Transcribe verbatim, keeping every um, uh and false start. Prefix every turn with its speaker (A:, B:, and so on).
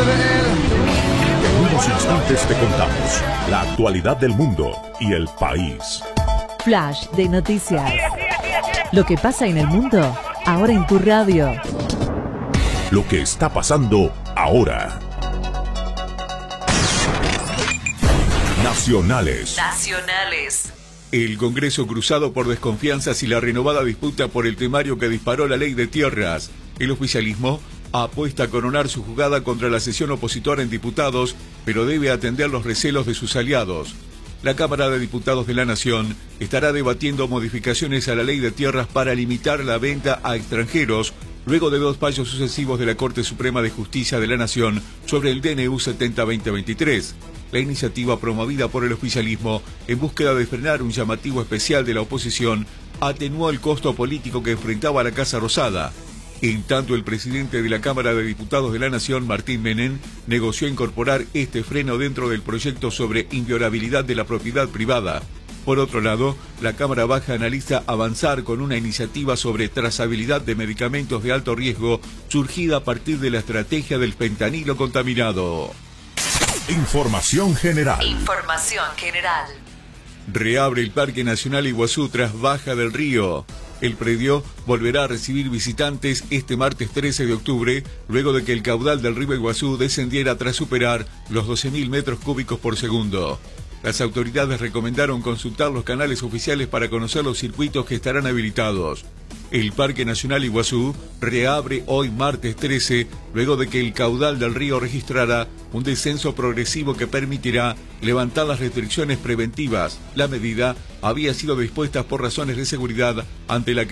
A: En unos instantes te contamos la actualidad del mundo y el país.
B: Flash de noticias. Lo que pasa en el mundo, ahora en tu radio.
A: Lo que está pasando ahora. Nacionales.
B: Nacionales.
C: El Congreso cruzado por desconfianzas y la renovada disputa por el temario que disparó la ley de tierras. El oficialismo apuesta a coronar su jugada contra la sesión opositora en diputados, pero debe atender los recelos de sus aliados. La Cámara de Diputados de la Nación estará debatiendo modificaciones a la ley de tierras para limitar la venta a extranjeros, luego de dos fallos sucesivos de la Corte Suprema de Justicia de la Nación sobre el D N U setenta barra veinte veintitrés. La iniciativa promovida por el oficialismo en búsqueda de frenar un llamativo especial de la oposición atenuó el costo político que enfrentaba la Casa Rosada. En tanto, el presidente de la Cámara de Diputados de la Nación, Martín Menem, negoció incorporar este freno dentro del proyecto sobre inviolabilidad de la propiedad privada. Por otro lado, la Cámara Baja analiza avanzar con una iniciativa sobre trazabilidad de medicamentos de alto riesgo surgida a partir de la estrategia del fentanilo contaminado.
A: Información general.
B: Información general.
C: Reabre el Parque Nacional Iguazú tras baja del río. El predio volverá a recibir visitantes este martes trece de octubre, luego de que el caudal del río Iguazú descendiera tras superar los doce mil metros cúbicos por segundo. Las autoridades recomendaron consultar los canales oficiales para conocer los circuitos que estarán habilitados. El Parque Nacional Iguazú reabre hoy martes trece, luego de que el caudal del río registrara un descenso progresivo que permitirá levantar las restricciones preventivas. La medida había sido dispuesta por razones de seguridad ante la que